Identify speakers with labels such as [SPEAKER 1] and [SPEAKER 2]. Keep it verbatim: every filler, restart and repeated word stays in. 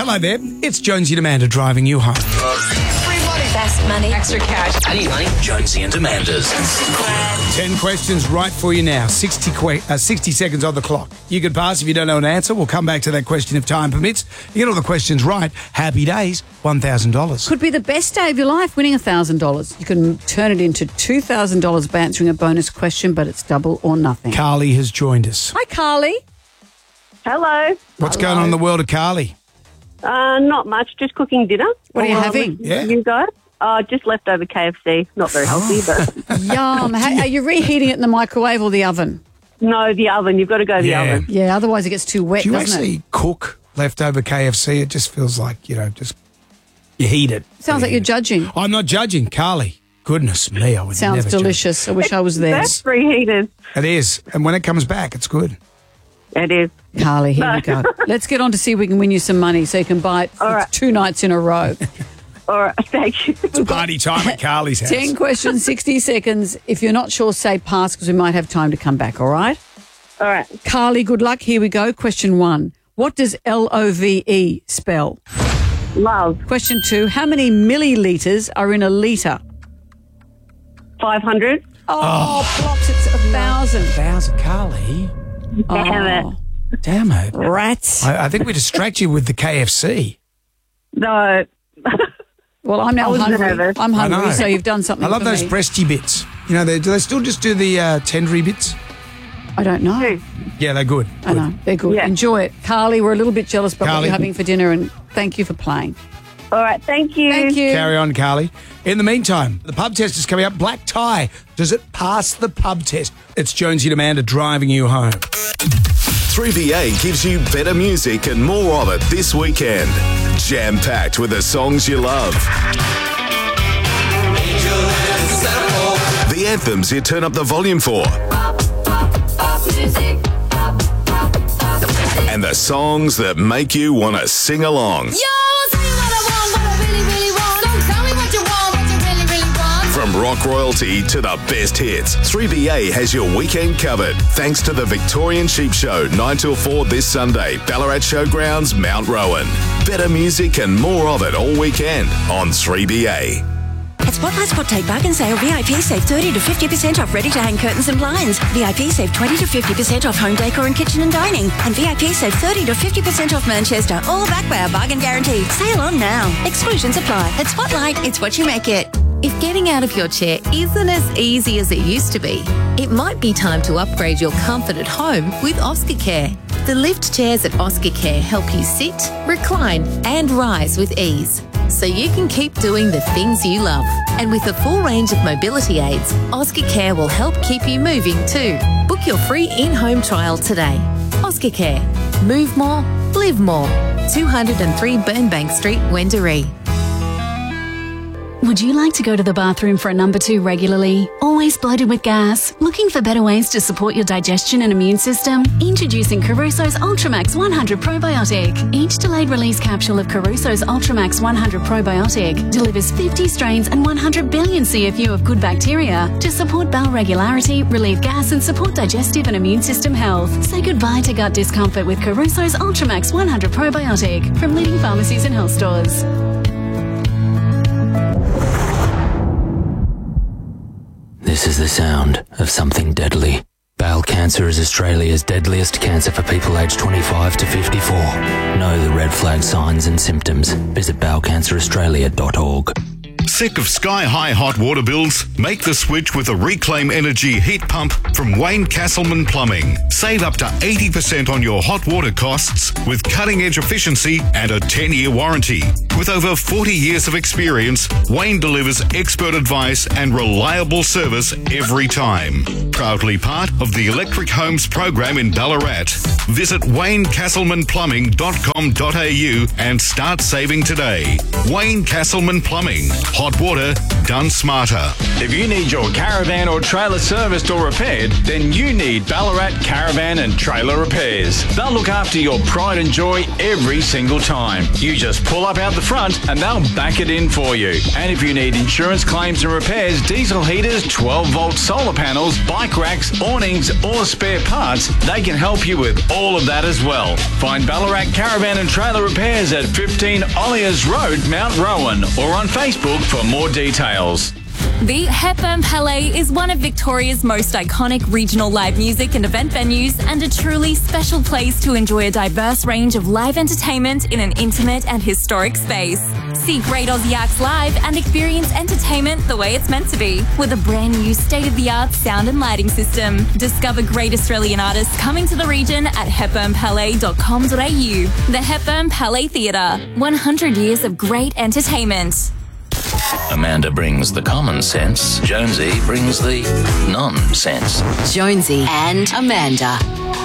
[SPEAKER 1] Hello there. It's Jonesy and Amanda driving you home.
[SPEAKER 2] Best money. Extra cash.
[SPEAKER 3] I need money. Jonesy and Amanda's.
[SPEAKER 1] Ten questions right for you now. sixty, que- uh, sixty seconds on the clock. You could pass if you don't know an answer. We'll come back to that question if time permits. You get all the questions right. Happy days. one thousand dollars.
[SPEAKER 4] Could be the best day of your life, winning one thousand dollars. You can turn it into two thousand dollars by answering a bonus question, but it's double or nothing.
[SPEAKER 1] Carly has joined us.
[SPEAKER 4] Hi, Carly.
[SPEAKER 5] Hello.
[SPEAKER 1] What's
[SPEAKER 4] Hello.
[SPEAKER 1] going on in the world of Carly?
[SPEAKER 5] Uh, not much, just cooking dinner.
[SPEAKER 4] What are you
[SPEAKER 5] Um,
[SPEAKER 4] having?
[SPEAKER 1] Yeah.
[SPEAKER 5] You guys? Uh, just leftover K F C. Not very healthy, but
[SPEAKER 4] Yum. How, are you reheating it in the microwave or the oven?
[SPEAKER 5] no, the oven. You've got to go the
[SPEAKER 1] Yeah.
[SPEAKER 5] oven.
[SPEAKER 4] Yeah, otherwise it gets too wet,
[SPEAKER 1] Do you
[SPEAKER 4] doesn't
[SPEAKER 1] actually
[SPEAKER 4] it?
[SPEAKER 1] cook leftover K F C? It just feels like, you know, just you heat it.
[SPEAKER 4] Sounds like you're judging.
[SPEAKER 1] I'm not judging, Carly. Goodness me, I would
[SPEAKER 4] Sounds
[SPEAKER 1] never judge.
[SPEAKER 4] delicious. I wish I was there.
[SPEAKER 5] That's preheated.
[SPEAKER 1] It is. And when it comes back, it's good.
[SPEAKER 5] It is.
[SPEAKER 4] Carly, here we go. Let's get on to see if we can win you some money so you can buy it for
[SPEAKER 5] All right.
[SPEAKER 4] two nights in a row.
[SPEAKER 5] All right, thank you.
[SPEAKER 1] It's party time at Carly's house.
[SPEAKER 4] Ten questions, sixty seconds. If you're not sure, say pass because we might have time to come back, all right?
[SPEAKER 5] All right.
[SPEAKER 4] Carly, good luck. Here we go. Question one. What does L O V E spell?
[SPEAKER 5] Love.
[SPEAKER 4] Question two. How many millilitres are in a litre?
[SPEAKER 5] five hundred.
[SPEAKER 4] Oh, blocks, it's a thousand.
[SPEAKER 1] Thousand, Carly.
[SPEAKER 5] Damn
[SPEAKER 4] Oh,
[SPEAKER 5] it.
[SPEAKER 1] Damn it.
[SPEAKER 4] rats.
[SPEAKER 1] I, I think we distract you with the K F C.
[SPEAKER 5] No.
[SPEAKER 4] Well, I'm now
[SPEAKER 5] I was
[SPEAKER 4] hungry.
[SPEAKER 5] nervous.
[SPEAKER 4] I'm
[SPEAKER 1] I know.
[SPEAKER 4] hungry, so you've done something
[SPEAKER 1] I love
[SPEAKER 4] for
[SPEAKER 1] those
[SPEAKER 4] me.
[SPEAKER 1] breasty bits. You know, they, do they still just do the uh, tendery bits?
[SPEAKER 4] I don't know.
[SPEAKER 5] Two.
[SPEAKER 1] Yeah, they're good.
[SPEAKER 4] I know. They're good.
[SPEAKER 5] Yeah.
[SPEAKER 4] Enjoy it. Carly, we're a little bit jealous about what
[SPEAKER 1] Carly.
[SPEAKER 4] you're having for dinner, and thank you for playing.
[SPEAKER 5] All right, thank you.
[SPEAKER 4] Thank you.
[SPEAKER 1] Carry on, Carly. In the meantime, the pub test is coming up. Black tie. Does it pass the pub test? It's Jonesy and Amanda driving you home.
[SPEAKER 6] three B A gives you better music and more of it this weekend. Jam-packed with the songs you love. The anthems you turn up the volume for. And the songs that make you want to sing along. From rock royalty to the best hits, three B A has your weekend covered. Thanks to the Victorian Sheep Show, nine till four this Sunday, Ballarat Showgrounds, Mount Rowan. Better music and more of it all weekend on three B A.
[SPEAKER 7] At Spotlight Spot Take Bargain Sale, V I P save thirty to fifty percent off ready-to-hang curtains and blinds. V I P save twenty to fifty percent off home decor and kitchen and dining. And V I P save thirty to fifty percent off Manchester, all backed by our bargain guarantee. Sale on now. Exclusions apply. At Spotlight, it's what you make it.
[SPEAKER 8] If getting out of your chair isn't as easy as it used to be, it might be time to upgrade your comfort at home with Oscar Care. The lift chairs at Oscar Care help you sit, recline and rise with ease, so you can keep doing the things you love. And with a full range of mobility aids, Oscar Care will help keep you moving too. Book your free in-home trial today. Oscar Care. Move more, live more. two oh three Burnbank Street, Wendouree.
[SPEAKER 9] Would you like to go to the bathroom for a number two regularly? Always bloated with gas? Looking for better ways to support your digestion and immune system? Introducing Caruso's Ultramax one hundred Probiotic. Each delayed release capsule of Caruso's Ultramax one hundred Probiotic delivers fifty strains and one hundred billion C F U of good bacteria to support bowel regularity, relieve gas and support digestive and immune system health. Say goodbye to gut discomfort with Caruso's Ultramax one hundred Probiotic from leading pharmacies and health stores.
[SPEAKER 10] This is the sound of something deadly. Bowel cancer is Australia's deadliest cancer for people aged twenty-five to fifty-four. Know the red flag signs and symptoms. Visit bowel cancer australia dot org.
[SPEAKER 11] Sick of sky-high hot water bills? Make the switch with a Reclaim Energy heat pump from Wayne Castleman Plumbing. Save up to eighty percent on your hot water costs with cutting-edge efficiency and a ten-year warranty. With over forty years of experience, Wayne delivers expert advice and reliable service every time. Proudly part of the Electric Homes program in Ballarat. Visit wayne castleman plumbing dot com dot a u and start saving today. Wayne Castleman Plumbing. Hot water done smarter.
[SPEAKER 12] If you need your caravan or trailer serviced or repaired, then you need Ballarat Caravan and Trailer Repairs. They'll look after your pride and joy every single time. You just pull up out the front front and they'll back it in for you. And if you need insurance claims and repairs, diesel heaters, twelve volt solar panels, bike racks, awnings or spare parts, they can help you with all of that as well. Find Ballarat Caravan and Trailer Repairs at fifteen Olliers Road, Mount Rowan, or on Facebook for more details.
[SPEAKER 13] The Hepburn Palais is one of Victoria's most iconic regional live music and event venues and a truly special place to enjoy a diverse range of live entertainment in an intimate and historic space. See Great Aussie Acts live and experience entertainment the way it's meant to be with a brand new state-of-the-art sound and lighting system. Discover great Australian artists coming to the region at hepburn palais dot com dot a u. The Hepburn Palais Theatre, one hundred years of great entertainment.
[SPEAKER 3] Amanda brings the common sense. Jonesy brings the nonsense.
[SPEAKER 14] Jonesy and Amanda.